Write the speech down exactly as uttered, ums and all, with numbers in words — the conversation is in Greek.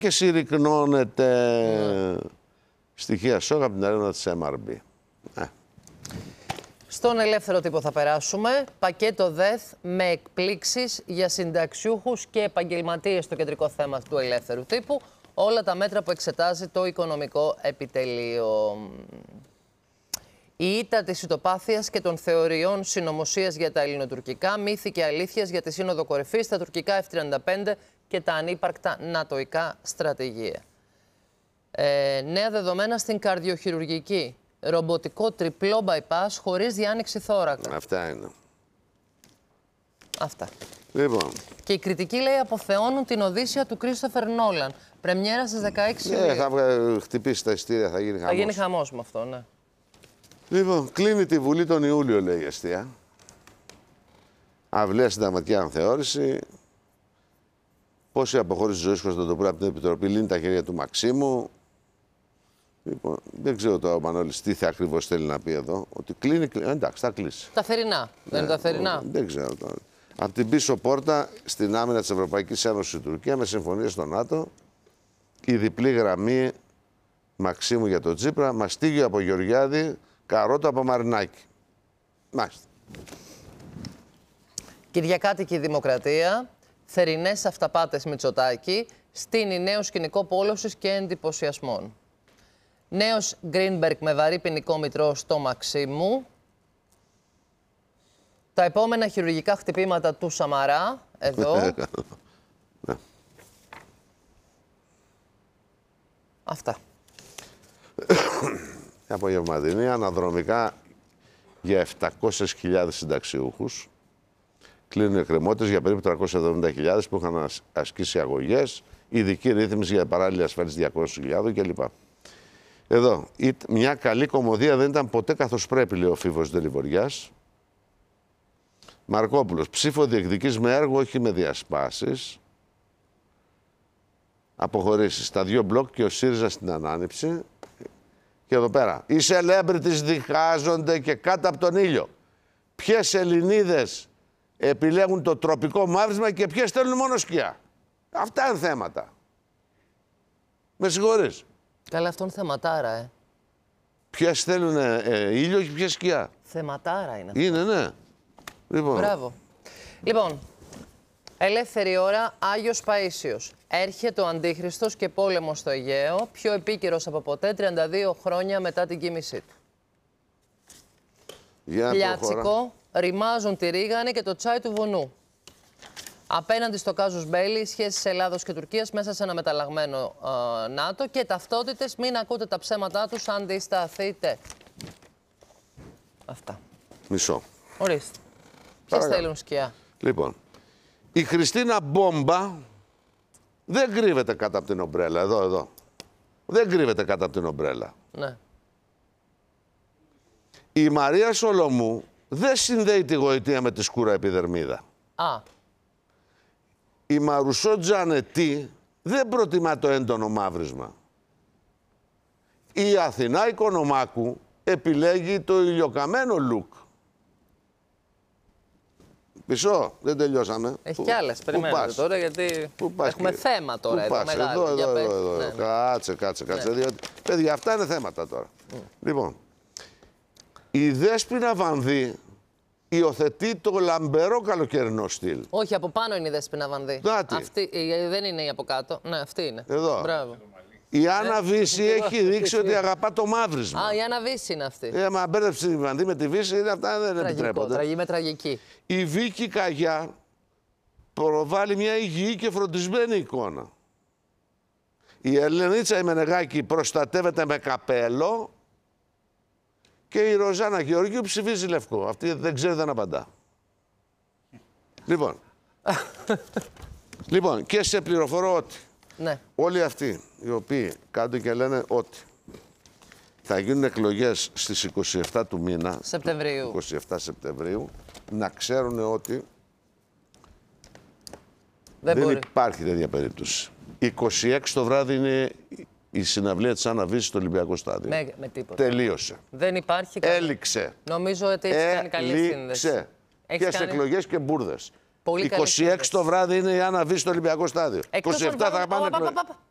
και συρρυκνώνεται mm. στοιχεία σοκ από την αρένα της εμ αρ μπι. Ε. Στον ελεύθερο τύπο θα περάσουμε. Πακέτο ΔΕΘ με εκπλήξεις για συνταξιούχους και επαγγελματίες, το κεντρικό θέμα του ελεύθερου τύπου. Όλα τα μέτρα που εξετάζει το Οικονομικό Επιτελείο. Η ήττα της ηττοπάθειας και των θεωριών συνωμοσίας για τα ελληνοτουρκικά, μύθοι και αλήθειες για τη Σύνοδο Κορυφής, τα τουρκικά εφ τριάντα πέντε και τα ανύπαρκτα νατοϊκά στρατηγία. Ε, νέα δεδομένα στην καρδιοχειρουργική. Ρομποτικό τριπλό bypass χωρίς διάνοιξη θώρακα. Αυτά είναι. Αυτά. Λοιπόν. Και οι κριτικοί, λέει, αποθεώνουν την Οδύσσεια του Κρίστοφερ Νόλαν. Πρεμιέρα στις δεκαέξι Ναι, Ιουλίου. θα χτυπήσει τα ειστήρια, θα γίνει χαμός. Θα γίνει χαμός με αυτό, ναι. Λοιπόν, κλείνει τη Βουλή τον Ιούλιο, λέει η αστεία. Αυλαία συνταγματική αναθεώρηση. Πόση αποχώρηση της ζωής Κωνσταντοπούλου από την Επιτροπή, λύνει τα χέρια του Μαξίμου. Λοιπόν, δεν ξέρω τώρα ο Μανώλης τι θα ακριβώς θέλει να πει εδώ. Ότι κλείνει, κλείνει. Εντάξει, θα κλείσει. Τα θερινά. Ναι, δεν είναι τα θερινά. Δεν ξέρω τώρα. Από την πίσω πόρτα στην άμυνα της Ευρωπαϊκής Ένωσης η Τουρκία με συμφωνία στο ΝΑΤΟ. Η διπλή γραμμή Μαξίμου για τον Τσίπρα. Μαστίγιο από Γεωργιάδη. Καρότο από Μαρινάκη. Μάλιστα. Κυριακάτικη Δημοκρατία. Θερινές αυταπάτες Μητσοτάκη. Στείνει νέο σκηνικό πόλωσης και εντυπωσιασμών. Νέος Γκρίνμπεργκ με βαρύ ποινικό μητρό στο Μαξίμου. Τα επόμενα χειρουργικά χτυπήματα του Σαμαρά. Εδώ. Αυτά. Απογευματινή, αναδρομικά για επτακόσιες χιλιάδες συνταξιούχους. Κλείνουν εκκρεμότητες για περίπου τριακόσιες εβδομήντα χιλιάδες που είχαν ασκήσει αγωγές. Ειδική ρύθμιση για παράλληλη ασφάλιση διακόσιες χιλιάδες κλπ. Εδώ, μια καλή κωμωδία δεν ήταν ποτέ καθώς πρέπει, λέει ο Φίβος Δελιβοριάς. Μαρκόπουλος, ψήφο διεκδικείς με έργο, όχι με διασπάσεις. Αποχωρήσεις. Τα δύο μπλοκ και ο ΣΥΡΙΖΑ στην ανάνυψη. Και εδώ πέρα, οι celebrities διχάζονται και κάτω από τον ήλιο. Ποιες Ελληνίδες επιλέγουν το τροπικό μαύρισμα και ποιες θέλουν μόνο σκιά. Αυτά είναι θέματα. Με συγχωρείς. Καλά, αυτό είναι θεματάρα, ε. Ποιες θέλουν ε, ήλιο και ποιες σκιά. Θεματάρα είναι αυτό. Είναι, ναι. Λοιπόν. Μπράβο. Λοιπόν, ελεύθερη ώρα, Άγιος Παΐσιος. Έρχεται ο Αντίχριστος και πόλεμος στο Αιγαίο, πιο επίκαιρος από ποτέ, τριάντα δύο χρόνια μετά την κοίμησή του. Πλιάτσικο, ρημάζουν τη ρίγανη και το τσάι του βουνού. Απέναντι στο κάζους μπέλι, σχέσεις Ελλάδος και Τουρκίας μέσα σε ένα μεταλλαγμένο ε, ΝΑΤΟ και ταυτότητες, μην ακούτε τα ψέματά τους, αντισταθείτε. Αυτά. Μισό. Ορίστε. Ποιες θέλουν σκιά. Λοιπόν, η Χριστίνα Μπόμπα δεν κρύβεται κάτω από την ομπρέλα. Εδώ, εδώ. Δεν κρύβεται κάτω από την ομπρέλα. Ναι. Η Μαρία Σολομού δεν συνδέει τη γοητεία με τη σκούρα επιδερμίδα. Α. Η Μαρουσό Τζανετή δεν προτιμά το έντονο μαύρισμα. Η Αθηνά Οικονομάκου επιλέγει το ηλιοκαμένο look. Πισώ, δεν τελειώσαμε. Έχει κι άλλες, περιμένετε τώρα, γιατί έχουμε θέμα τώρα εδώ, μεγάλο. Εδώ, εδώ, εδώ, εδώ. Ναι, ναι. Κάτσε, κάτσε, κάτσε. Ναι. Διότι, παιδιά, αυτά είναι θέματα τώρα. Mm. Λοιπόν, η Δέσποινα Βανδύ υιοθετεί το λαμπερό καλοκαιρινό στυλ. Όχι, από πάνω είναι η Δέσποινα Βανδύ. Αυτή, δεν είναι η από κάτω. Ναι, αυτή είναι. Εδώ. Μπράβο. Η Άννα Βύση έχει δείξει ότι αγαπά το μαύρισμα. Α, η Άννα Βύση είναι αυτή. Ε, μα μπέρδεψε τη Βανδύ με τη Βύση, είναι αυτά δεν Τραγικό, επιτρέπονται. Τραγική με τραγική. Η Βίκη Καγιά προβάλλει μια υγιή και φροντισμένη εικόνα. Η Ελενίτσα η Μενεγάκη προστατεύεται με καπέλο και η Ροζάνα Γεωργίου ψηφίζει λευκό. Αυτή δεν ξέρει, δεν απαντά. Λοιπόν, λοιπόν, και σε πληροφορώ ότι ναι. όλοι αυτοί οι οποίοι κάνουν και λένε ότι θα γίνουν εκλογές στις είκοσι επτά του μήνα, Σεπτεμβρίου. είκοσι επτά Σεπτεμβρίου, να ξέρουν ότι δεν, δεν μπορεί. υπάρχει τέτοια περίπτωση. είκοσι έξι το βράδυ είναι η συναυλία της Άννα Βύση στο Ολυμπιακό Στάδιο. Με, με τίποτα. Τελείωσε. Δεν υπάρχει. Έληξε. Νομίζω ότι έχει κάνει καλή σύνδεση. Έληξε. Και κάνει... εκλογές και μπουρδες. Πολύ είκοσι έξι το βράδυ είναι η Άννα Βύση στο Ολυμπιακό Στάδιο. Εκτός είκοσι επτά θα πάνε.